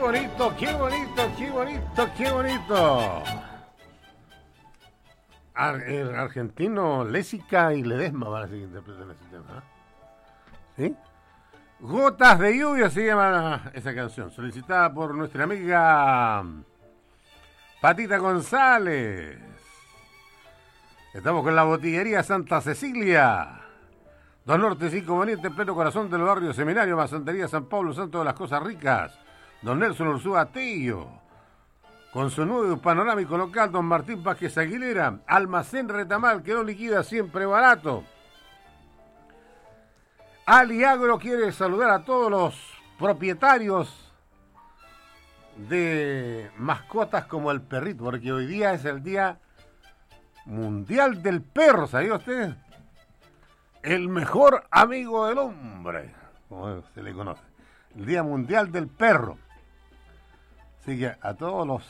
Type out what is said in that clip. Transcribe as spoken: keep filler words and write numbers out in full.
bonito, qué bonito, qué bonito, qué bonito. Ar el argentino Lésica y Ledesma van a seguir interpretando ese tema. ¿Sí? Gotas de lluvia se llama esa canción, solicitada por nuestra amiga Patita González. Estamos con la botillería Santa Cecilia. Dos Norte, cinco Poniente, en pleno corazón del barrio Seminario, Masantería San Pablo, Santo de las Cosas Ricas. Don Nelson Ursúa Tello, con su nuevo panorámico local, Don Martín Vázquez Aguilera. Almacén Retamal, que no liquida, siempre barato. Aliagro quiere saludar a todos los propietarios de mascotas como el perrito, porque hoy día es el Día Mundial del Perro, ¿sabía usted? El mejor amigo del hombre, como se le conoce. El Día Mundial del Perro. Así que a todos los